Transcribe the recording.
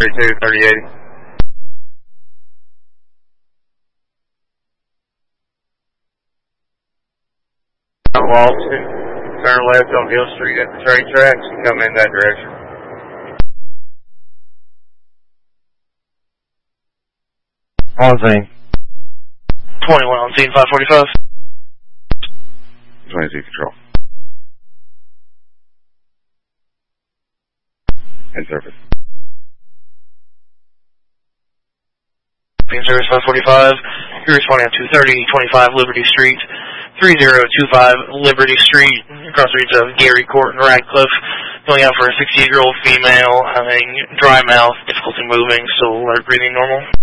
32, 3080. Wall 2, turn left on Hill Street at the train tracks and come in that direction. On scene. 21 on scene, 545. 22 control. In service. In service, 545. You're responding on 230, 25 Liberty Street, 3025 Liberty Street, across the streets of Gary Court and Radcliffe. Going out for a 68-year-old female having dry mouth, difficulty moving, still alert, breathing normal.